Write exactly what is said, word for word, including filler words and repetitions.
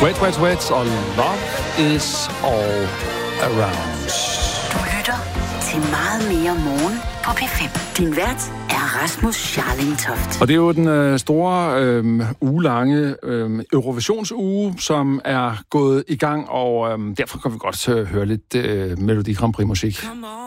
Wet, wet, wet og Love is all around. Du lytter til meget mere morgen på P fem. Din vært er Rasmus Scharling Toft. Og det er jo den øh, store, øh, ugelange øh, Eurovisionsuge, som er gået i gang, og øh, derfor kan vi godt øh, høre lidt øh, Melodi Grand Prix musik.